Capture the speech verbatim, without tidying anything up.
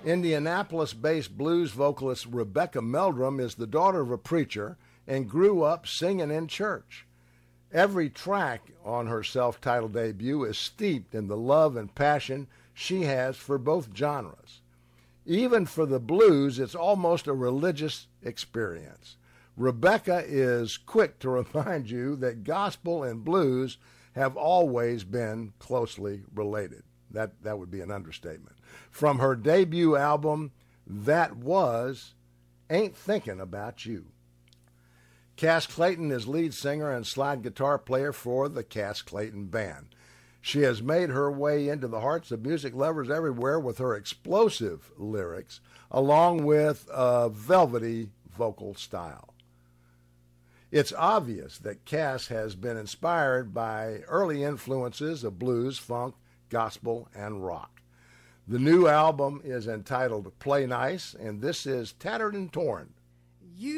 Indianapolis-based blues vocalist Rebecca Meldrum is the daughter of a preacher and grew up singing in church. Every track on her self-titled debut is steeped in the love and passion she has for both genres. Even for the blues, it's almost a religious experience. Rebecca is quick to remind you that gospel and blues have always been closely related. That, that would be an understatement. From her debut album, That Was, Ain't Thinking About You. Cass Clayton is lead singer and slide guitar player for the Cass Clayton Band. She has made her way into the hearts of music lovers everywhere with her explosive lyrics, along with a velvety vocal style. It's obvious that Cass has been inspired by early influences of blues, funk, gospel, and rock. The new album is entitled Play Nice, and this is Tattered and Torn